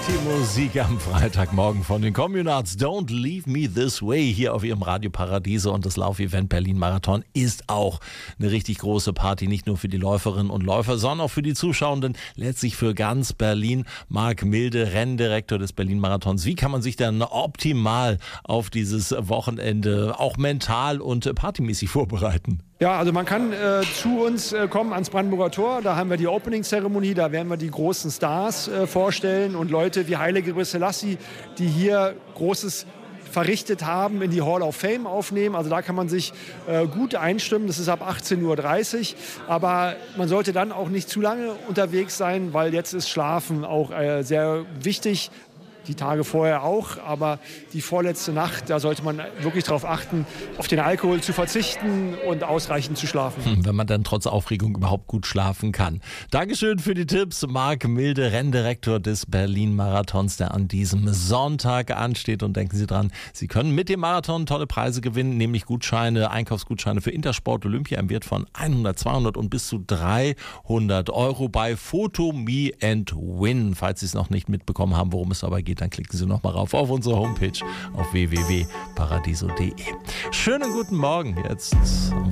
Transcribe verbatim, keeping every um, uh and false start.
Die Musik am Freitagmorgen von den Communards. Don't Leave Me This Way hier auf ihrem Radio Paradiso. Und das Laufevent Berlin Marathon ist auch eine richtig große Party. Nicht nur für die Läuferinnen und Läufer, sondern auch für die Zuschauenden. Letztlich für ganz Berlin. Marc Milde, Renndirektor des Berlin Marathons. Wie kann man sich dann optimal auf dieses Wochenende auch mental und partymäßig vorbereiten? Ja, also man kann äh, zu uns äh, kommen ans Brandenburger Tor. Da haben wir die Opening-Zeremonie, da werden wir die großen Stars äh, vorstellen und Leute wie Haile Gebrselassie, die hier Großes verrichtet haben, in die Hall of Fame aufnehmen. Also da kann man sich äh, gut einstimmen. Das ist ab achtzehn Uhr dreißig. Aber man sollte dann auch nicht zu lange unterwegs sein, weil jetzt ist Schlafen auch äh, sehr wichtig. Die Tage vorher auch, aber die vorletzte Nacht, da sollte man wirklich darauf achten, auf den Alkohol zu verzichten und ausreichend zu schlafen. Wenn man dann trotz Aufregung überhaupt gut schlafen kann. Dankeschön für die Tipps, Marc Milde, Renndirektor des Berlin Marathons, der an diesem Sonntag ansteht. Und denken Sie dran, Sie können mit dem Marathon tolle Preise gewinnen, nämlich Gutscheine, Einkaufsgutscheine für Intersport Olympia im Wert von hundert, zweihundert und bis zu dreihundert Euro bei Photo Me and Win. Falls Sie es noch nicht mitbekommen haben, worum es dabei geht, dann klicken Sie noch mal rauf auf unsere Homepage auf w w w punkt paradiso punkt d e. Schönen guten Morgen jetzt.